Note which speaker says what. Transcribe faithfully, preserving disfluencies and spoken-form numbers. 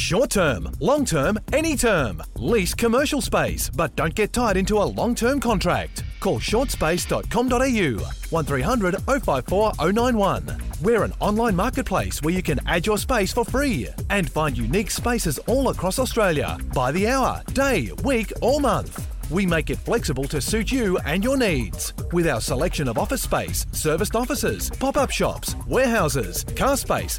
Speaker 1: Short term, long term, any term. Lease commercial space, but don't get tied into a long-term contract. Call short space dot com dot a u, one three hundred oh five four oh nine one. We're an online marketplace where you can add your space for free and find unique spaces all across Australia by the hour, day, week or month. We make it flexible to suit you and your needs. With our selection of office space, serviced offices, pop-up shops, warehouses, car space,